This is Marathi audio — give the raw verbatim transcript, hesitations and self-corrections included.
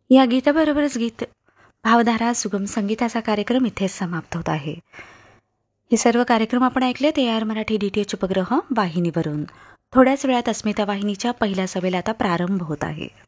या गीताबरोबरच गीत भावधारा सुगम संगीताचा कार्यक्रम इथेच समाप्त होत आहे. हे सर्व कार्यक्रम आपण ऐकलेत A R Marathi D T H उपग्रह वाहिनीवरून. थोड्याच वेळात अस्मिता वाहिनीच्या पहिल्या सभेला आता प्रारंभ होत आहे.